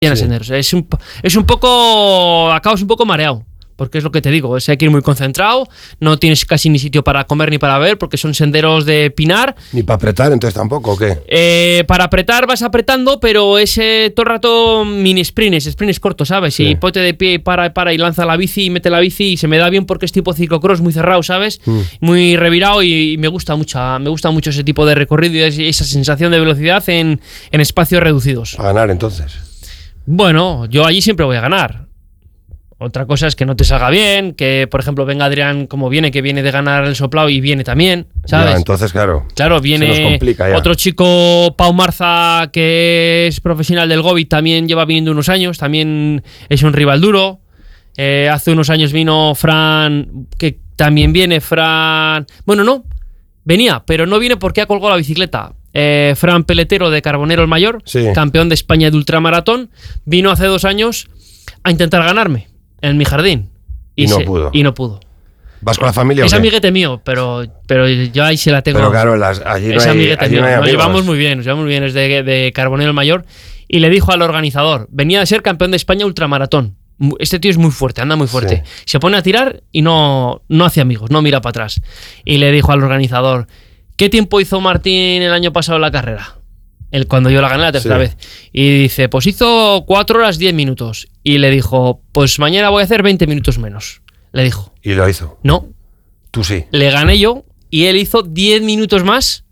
Llena senderos. Es un poco... Acabas un poco mareado. Porque es lo que te digo, hay que ir muy concentrado, no tienes casi ni sitio para comer ni para beber, porque son senderos de pinar. ¿Ni para apretar entonces tampoco o qué? Para apretar vas apretando, pero es todo el rato mini sprints cortos, ¿sabes? Sí. Y ponte de pie y para y lanza la bici y mete la bici y se me da bien porque es tipo ciclocross muy cerrado, ¿sabes? Muy revirado y me gusta mucho ese tipo de recorrido y esa sensación de velocidad en espacios reducidos. A ganar entonces. Bueno, yo allí siempre voy a ganar. Otra cosa es que no te salga bien, que por ejemplo venga Adrián como viene, que viene de ganar el soplado y viene también, ¿sabes? Ya, entonces claro viene se nos complica ya. Otro chico, Pau Marza, que es profesional del Gobi, también lleva viniendo unos años, también es un rival duro. Hace unos años vino Fran, que también viene Fran... Bueno, no, venía, pero no viene porque ha colgado la bicicleta. Fran Peletero de Carbonero el Mayor, sí. Campeón de España de ultramaratón, vino hace 2 años a intentar ganarme en mi jardín. Y no pudo. ¿Vas con la familia? Es amiguete mío, pero yo ahí se la tengo. Pero claro, allí no es hay, amiguete allí mío. no hay Nos amigos. llevamos muy bien, es de Carbonero el Mayor. Y le dijo al organizador, venía de ser campeón de España ultramaratón. Este tío es muy fuerte, anda muy fuerte. Sí. Se pone a tirar y no hace amigos, no mira para atrás. Y le dijo al organizador, ¿qué tiempo hizo Martín el año pasado en la carrera? Cuando yo la gané la tercera vez. Y dice, pues hizo 4 horas 10 minutos. Y le dijo, pues mañana voy a hacer 20 minutos menos. Le dijo. ¿Y lo hizo? No. Tú sí. Le gané yo y él hizo 10 minutos más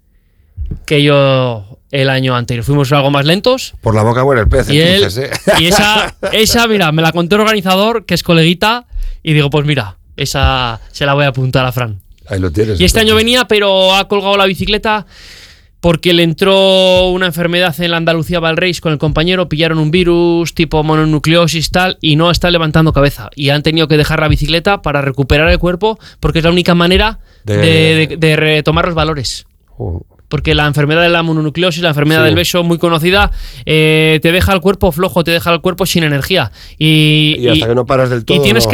que yo el año anterior. Fuimos algo más lentos. Por la boca muere el pez, y entonces, y esa, mira, me la contó el organizador, que es coleguita, y digo, pues mira, esa se la voy a apuntar a Fran. Ahí lo tienes. Y este año venía, pero ha colgado la bicicleta porque le entró una enfermedad en la Andalucía Valreis con el compañero, pillaron un virus tipo mononucleosis tal y no está levantando cabeza y han tenido que dejar la bicicleta para recuperar el cuerpo porque es la única manera de retomar los valores. Porque la enfermedad de la mononucleosis, la enfermedad del beso muy conocida, te deja el cuerpo flojo, te deja el cuerpo sin energía. Y hasta que no paras del todo. Y tienes que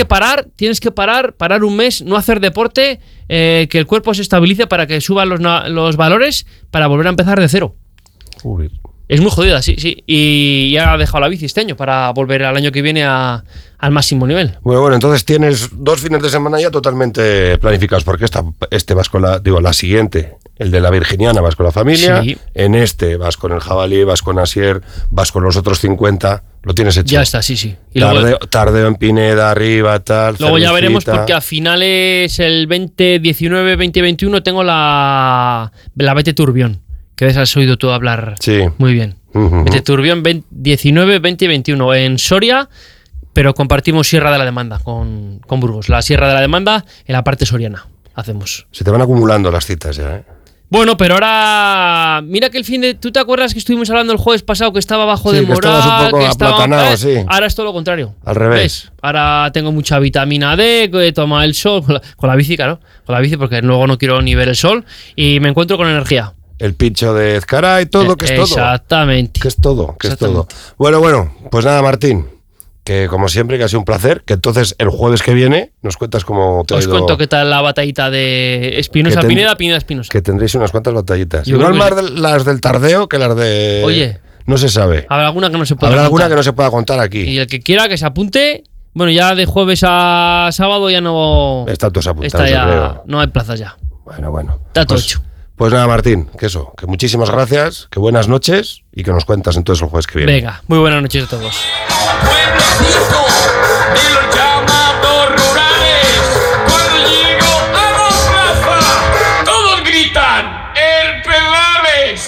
parar un mes, no hacer deporte, que el cuerpo se estabilice para que suban los valores para volver a empezar de cero. Uy. Es muy jodida, sí. Y ya ha dejado la bici este año para volver al año que viene al máximo nivel. Bueno, entonces tienes 2 fines de semana ya totalmente planificados, porque vas con la siguiente, el de la Virginiana, vas con la familia, sí. En este vas con el jabalí, vas con Asier, vas con los otros 50, lo tienes hecho. Ya está, sí. Y tardeo en Pineda, arriba, tal. Luego ya cervecita. veremos, porque a finales, el 2019, 2021, tengo la BT Turbión, que has oído tú hablar muy bien. BT Turbión 19, 20 y 21 en Soria, pero compartimos Sierra de la Demanda con Burgos. La Sierra de la Demanda en la parte soriana hacemos. Se te van acumulando las citas ya, ¿eh? Bueno, pero ahora... Mira que el fin de... ¿Tú te acuerdas que estuvimos hablando el jueves pasado que estaba bajo de moral? Que estabas un poco aplatanado, sí. Ahora es todo lo contrario. Al revés. ¿Ves? Ahora tengo mucha vitamina D, que toma el sol, con la bici, claro. Con la bici, porque luego no quiero ni ver el sol. Y me encuentro con energía. El pincho de Ezcara y todo, que es todo. Exactamente. Que es todo. Bueno, pues nada, Martín, que como siempre, que ha sido un placer, que entonces el jueves que viene nos cuentas cómo te ha ido. Os cuento qué tal la batallita de Espinosa Pineda, Pineda Espinosa. Que tendréis unas cuantas batallitas. Yo igual más las del tardeo que las de... Oye. No se sabe. Habrá alguna que no se pueda contar. alguna que no se pueda contar aquí. Y el que quiera que se apunte... Bueno, ya de jueves a sábado ya no... Están todos apuntados, creo. No hay plazas ya. Bueno. Está todo hecho. Pues nada, Martín, que muchísimas gracias, que buenas noches y que nos cuentas entonces el jueves que viene. Venga, muy buenas noches a todos. Pueblecito de los llamados rurales, cuando llego a la plaza, todos gritan, ¡El Pedales!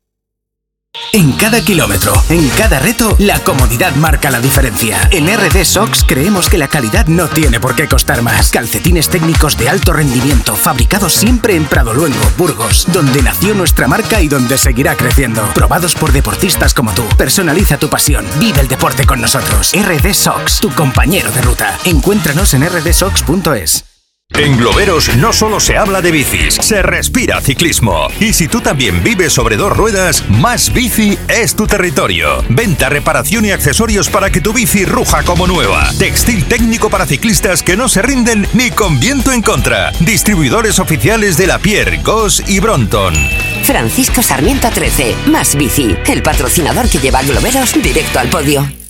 En cada kilómetro, en cada reto, la comodidad marca la diferencia. En RD Sox creemos que la calidad no tiene por qué costar más. Calcetines técnicos de alto rendimiento, fabricados siempre en Pradoluengo, Burgos, donde nació nuestra marca y donde seguirá creciendo. Probados por deportistas como tú. Personaliza tu pasión. Vive el deporte con nosotros. RD Sox, tu compañero de ruta. Encuéntranos en rdsox.es. En Globeros no solo se habla de bicis, se respira ciclismo. Y si tú también vives sobre 2 ruedas, Más Bici es tu territorio. Venta, reparación y accesorios para que tu bici ruja como nueva. Textil técnico para ciclistas que no se rinden ni con viento en contra. Distribuidores oficiales de Lapierre, Goss y Brompton. Francisco Sarmiento 13, Más Bici, el patrocinador que lleva a Globeros directo al podio.